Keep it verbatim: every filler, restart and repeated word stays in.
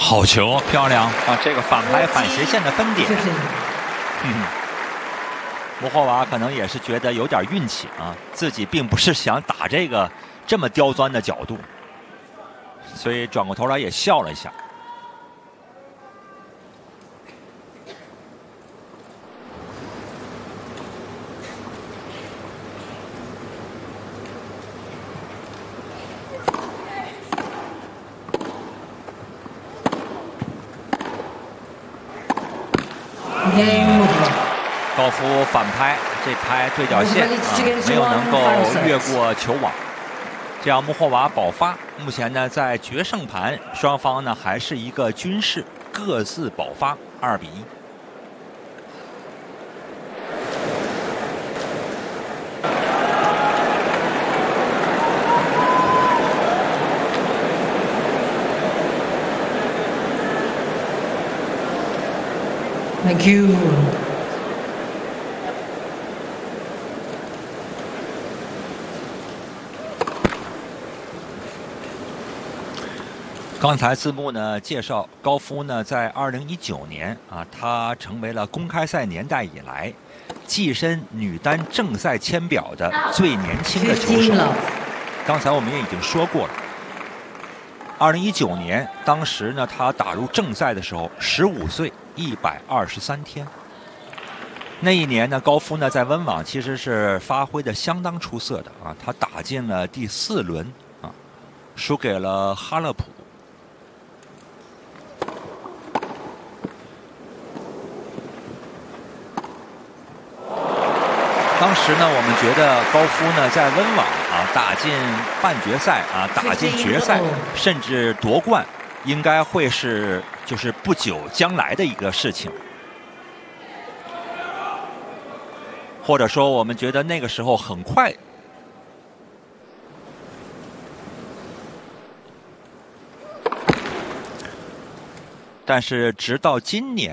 好球，漂亮啊！这个反拍反斜线的分点。嗯，穆霍娃可能也是觉得有点运气啊，自己并不是想打这个这么刁钻的角度，所以转过头来也笑了一下。 高夫反拍，这拍对角线啊，没有能够越过球网，这样穆霍娃保发。目前呢，在决胜盘，双方呢还是一个均势，各自保发，二比一。 Thank you. 刚才字幕呢介绍，高夫呢在二零一九年啊，他成为了公开赛年代以来跻身女单正赛签表的最年轻的球手。刚才我们也已经说过了。 二零一九年，当时呢，他打入正赛的时候，十五岁，一百二十三天。那一年呢，高夫呢在温网其实是发挥的相当出色的啊，他打进了第四轮啊，输给了哈勒普。当时呢，我们觉得高夫呢在温网啊打进半决赛啊，打进决赛，甚至夺冠，应该会是就是不久将来的一个事情。或者说，我们觉得那个时候很快。但是直到今年。